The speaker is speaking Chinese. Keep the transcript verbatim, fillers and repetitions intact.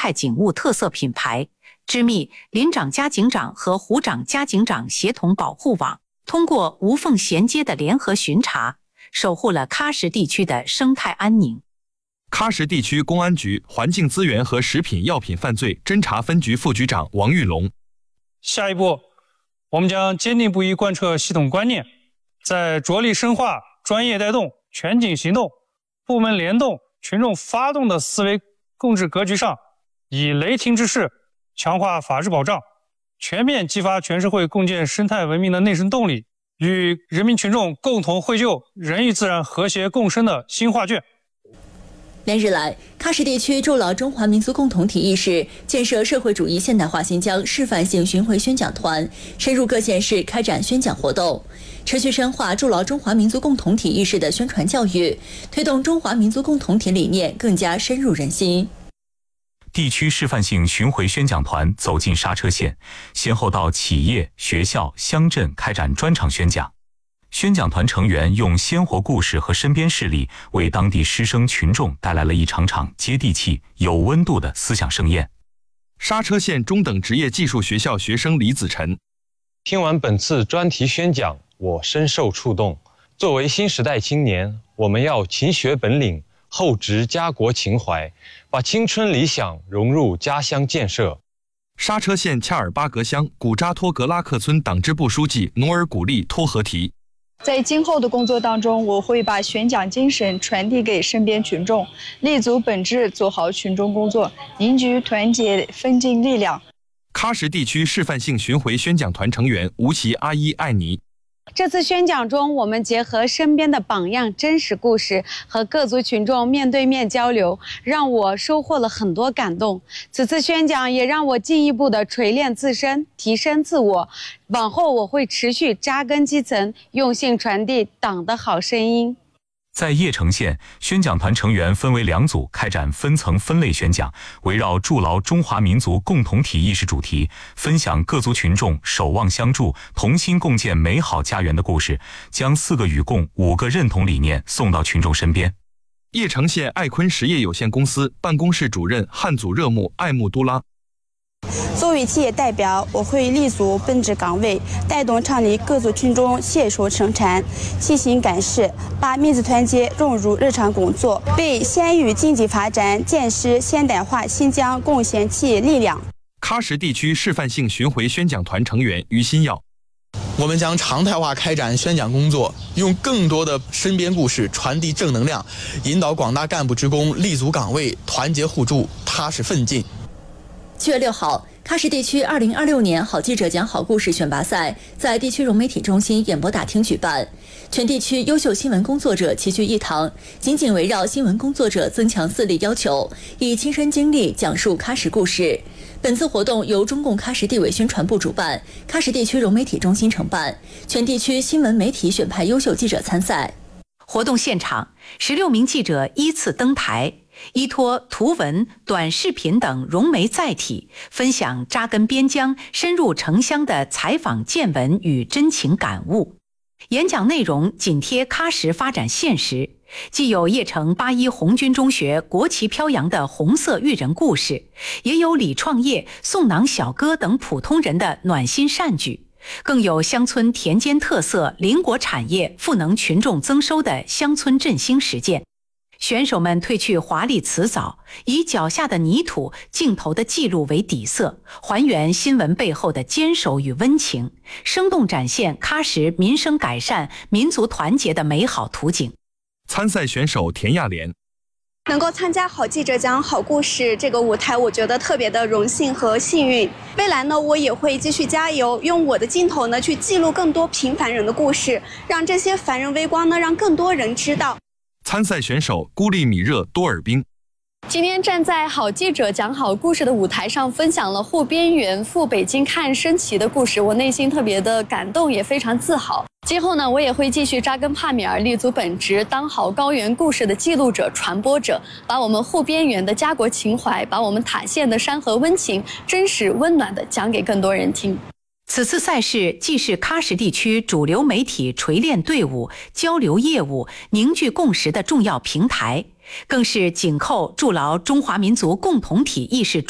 态景物特色品牌，织密林长加警长和湖长加警长协同保护网，通过无缝衔接的联合巡查，守护了喀什地区的生态安宁。 喀什地区公安局环境资源和食品药品犯罪侦查分局副局长王玉龙。 下一步，我们将坚定不移贯彻系统观念，在着力深化专业带动、全警行动、部门联动、群众发动的思维共治格局上，以雷霆之势强化法治保障，全面激发全社会共建生态文明的内生动力，与人民群众共同绘就人与自然和谐共生的新画卷。 连日来，喀什地区筑牢中华民族共同体意识，建设社会主义现代化新疆示范性巡回宣讲团深入各县市开展宣讲活动，持续深化筑牢中华民族共同体意识的宣传教育，推动中华民族共同体理念更加深入人心。 地区示范性巡回宣讲团走进刹车县，先后到企业、学校、乡镇开展专场宣讲。宣讲团成员用鲜活故事和身边事例，为当地师生群众带来了一场场接地气、有温度的思想盛宴。 刹车县中等职业技术学校学生李子晨， 听完本次专题宣讲，我深受触动。作为新时代青年，我们要勤学本领，厚植家国情怀，把青春理想融入家乡建设。 刹车县恰尔巴格乡古扎托格拉克村党支部书记努尔古力托合提。 在今后的工作当中，我会把宣讲精神传递给身边群众，立足本质，做好群众工作，凝聚团结奋进力量。 喀什地区示范性巡回宣讲团成员吴奇阿依艾尼。 这次宣讲中，我们结合身边的榜样真实故事和各族群众面对面交流，让我收获了很多感动。此次宣讲也让我进一步的锤炼自身，提升自我。往后我会持续扎根基层，用心传递党的好声音。 在邺城县，宣讲团成员分为两组，开展分层分类宣讲，围绕筑牢中华民族共同体意识主题，分享各族群众守望相助、同心共建美好家园的故事，将四个与共、五个认同理念送到群众身边。 邺城县爱坤实业有限公司办公室主任汉祖热木艾木都拉。 作为企业代表，我会立足本职岗位，带动厂里各族群众携手生产，齐心干事，把民族团结融入日常工作，为县域经济发展、建设现代化新疆贡献企业力量。 喀什地区示范性巡回宣讲团成员于新耀。 我们将常态化开展宣讲工作，用更多的身边故事传递正能量，引导广大干部职工立足岗位，团结互助，踏实奋进。 七月六号，喀什地区二零二六年好记者讲好故事选拔赛在地区融媒体中心演播大厅举办，全地区优秀新闻工作者齐聚一堂，紧紧围绕新闻工作者增强自立要求，以亲身经历讲述喀什故事。本次活动由中共喀什地委宣传部主办，喀什地区融媒体中心承办，全地区新闻媒体选派优秀记者参赛。 活动现场，十六名记者依次登台，依托图文、短视频等融媒载体，分享扎根边疆、深入城乡的采访见闻与真情感悟。演讲内容紧贴喀什发展现实，既有邺城八一红军中学国旗飘扬的红色育人故事，也有李创业、送囊小哥等普通人的暖心善举，更有乡村田间特色、邻国产业赋能群众增收的乡村振兴实践。选手们褪去华丽辞藻，以脚下的泥土、镜头的记录为底色，还原新闻背后的坚守与温情，生动展现喀什民生改善、民族团结的美好图景。 参赛选手田亚莲。 能够参加好记者讲好故事这个舞台，我觉得特别的荣幸和幸运。未来呢，我也会继续加油，用我的镜头呢去记录更多平凡人的故事，让这些凡人微光呢让更多人知道。 参赛选手孤立米热多尔宾。 今天站在好记者讲好故事的舞台上，分享了护边缘赴北京看升旗的故事，我内心特别的感动，也非常自豪。今后呢，我也会继续扎根帕米尔，立足本职，当好高原故事的记录者、传播者，把我们护边缘的家国情怀，把我们塔县的山河温情，真实温暖的讲给更多人听。 此次赛事既是喀什地区主流媒体锤炼队伍、交流业务、凝聚共识的重要平台，更是紧扣筑牢中华民族共同体意识